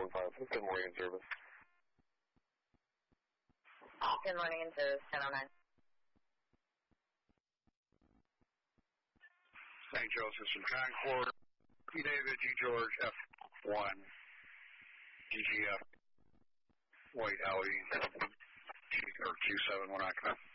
1015. Good morning, service. Good morning, in service, 1009. St. Joseph's and Concord. P. David, G. George, F1, GGF, White Audi, or Q7, we're not going to.